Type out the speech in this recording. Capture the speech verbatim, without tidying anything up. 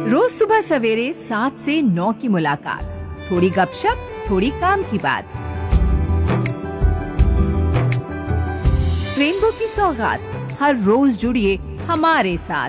रोज सुबह सवेरे सात से नौ की मुलाकात, थोड़ी गपशप, थोड़ी काम की बात। रेनबो की सौगात, हर रोज जुड़िए हमारे साथ।